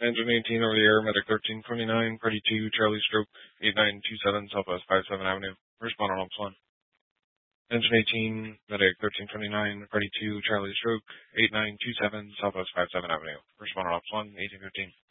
Engine 18 over the air, medic 1329, party 2, Charlie stroke 8927, Southwest 57 Avenue. Respond on Ops 1. Engine 18, medic 1329, party 2, Charlie stroke 8927, Southwest 57 Avenue. Respond on Ops 1, 1815.